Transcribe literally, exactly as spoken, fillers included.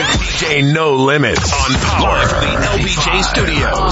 D J No Limits on Power from the L B J Studios.